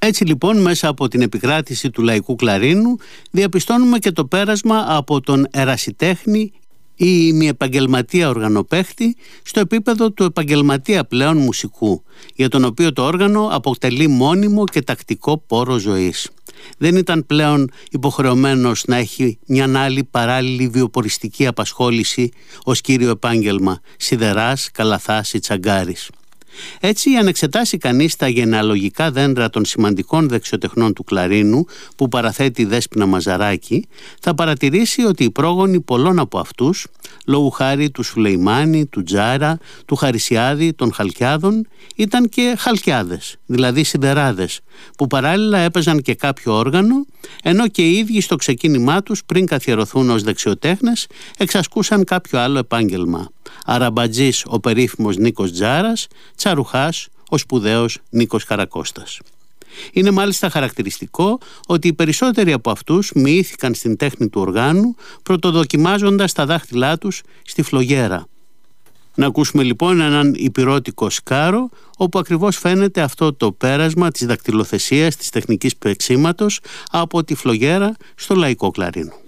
Έτσι λοιπόν, μέσα από την επικράτηση του λαϊκού κλαρίνου διαπιστώνουμε και το πέρασμα από τον ερασιτέχνη ή μη επαγγελματία οργανοπαίχτη στο επίπεδο του επαγγελματία πλέον μουσικού, για τον οποίο το όργανο αποτελεί μόνιμο και τακτικό πόρο ζωής. Δεν ήταν πλέον υποχρεωμένος να έχει μια άλλη παράλληλη βιοποριστική απασχόληση ως κύριο επάγγελμα, σιδεράς, καλαθάς ή τσαγκάρης. Έτσι, αν εξετάσει κανείς τα γενεαλογικά δέντρα των σημαντικών δεξιοτεχνών του κλαρίνου που παραθέτει η Δέσποινα Μαζαράκη, θα παρατηρήσει ότι οι πρόγονοι πολλών από αυτούς, λόγου χάρη του Σουλεϊμάνη, του Τζάρα, του Χαρισιάδη, των Χαλκιάδων, ήταν και χαλκιάδες, δηλαδή σιδεράδες, που παράλληλα έπαιζαν και κάποιο όργανο, ενώ και οι ίδιοι στο ξεκίνημά τους, πριν καθιερωθούν ως δεξιοτέχνες, εξασκούσαν κάποιο άλλο επάγγελμα. Αραμπατζής ο περίφημος Νίκος Τζάρας, τσαρουχάς ο σπουδαίος Νίκος Καρακώστας. Είναι μάλιστα χαρακτηριστικό ότι οι περισσότεροι από αυτούς μοιήθηκαν στην τέχνη του οργάνου, πρωτοδοκιμάζοντας τα δάχτυλά τους στη φλογέρα. Να ακούσουμε λοιπόν έναν υπηρώτικο σκάρο, όπου ακριβώς φαίνεται αυτό το πέρασμα της δακτυλοθεσίας, της τεχνικής παίξηματος από τη φλογέρα στο λαϊκό κλαρίνο.